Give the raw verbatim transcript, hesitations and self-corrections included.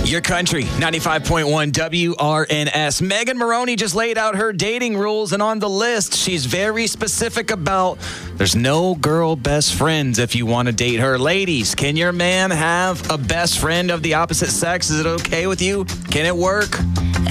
Your country, ninety-five point one W R N S. Megan Moroney just laid out her dating rules, and on the list, she's very specific about there's no girl best friends if you want to date her. Ladies, can your man have a best friend of the opposite sex? Is it okay with you? Can it work?